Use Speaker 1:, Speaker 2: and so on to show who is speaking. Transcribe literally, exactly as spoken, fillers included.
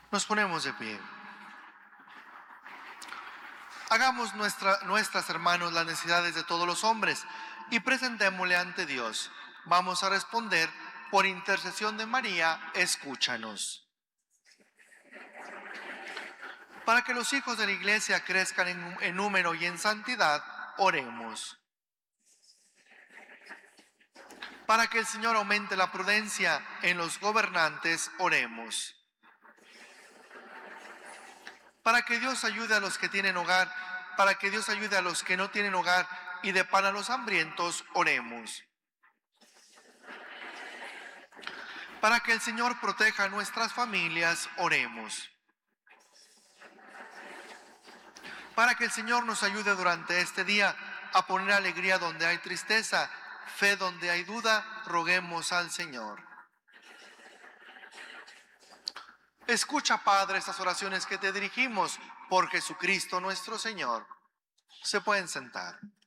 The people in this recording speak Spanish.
Speaker 1: Nos ponemos de pie. Hagamos nuestra, nuestras, hermanos, las necesidades de todos los hombres y presentémosle ante Dios. Vamos a responder: por intercesión de María, escúchanos. Para que los hijos de la Iglesia crezcan en, en número y en santidad, oremos. Para que el Señor aumente la prudencia en los gobernantes, oremos. Para que Dios ayude a los que tienen hogar, para que Dios ayude a los que no tienen hogar y dé pan a los hambrientos, oremos. Para que el Señor proteja a nuestras familias, oremos. Para que el Señor nos ayude durante este día a poner alegría donde hay tristeza, fe donde hay duda, roguemos al Señor. Escucha, Padre, estas oraciones que te dirigimos por Jesucristo nuestro Señor. Se pueden sentar.